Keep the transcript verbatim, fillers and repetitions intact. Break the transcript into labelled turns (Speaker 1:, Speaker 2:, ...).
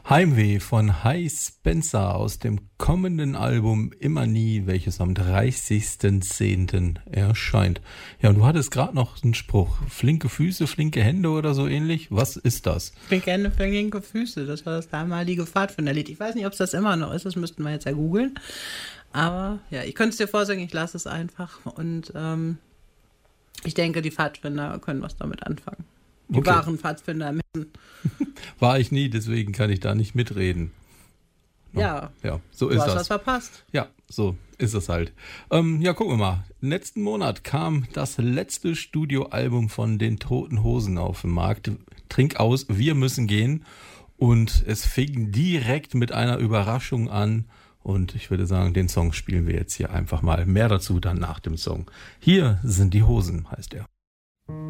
Speaker 1: Heimweh von Hy Spencer aus dem kommenden Album Immer Nie, welches am dreißigsten zehnten erscheint. Ja, und du hattest gerade noch einen Spruch. Flinke Füße, flinke Hände oder so ähnlich. Was ist das?
Speaker 2: Flinke Hände, flinke Füße. Das war das damalige Pfadfinderlied. Ich weiß nicht, ob es das immer noch ist. Das müssten wir jetzt ja googeln. Aber ja, ich könnte es dir vorsingen. Ich lasse es einfach. Und ähm, ich denke, die Pfadfinder können was damit anfangen. Die
Speaker 1: Okay.
Speaker 2: wahren Pfadfinder im Hessen.
Speaker 1: War ich nie, deswegen kann ich da nicht mitreden.
Speaker 2: Ja,
Speaker 1: Ja, so
Speaker 2: du
Speaker 1: ist
Speaker 2: hast
Speaker 1: das.
Speaker 2: was verpasst.
Speaker 1: Ja, so ist es halt. Ähm, ja, gucken wir mal. Letzten Monat kam das letzte Studioalbum von den Toten Hosen auf den Markt. Trink aus, wir müssen gehen. Und es fing direkt mit einer Überraschung an. Und ich würde sagen, den Song spielen wir jetzt hier einfach mal. Mehr dazu dann nach dem Song. Hier sind die Hosen, heißt er.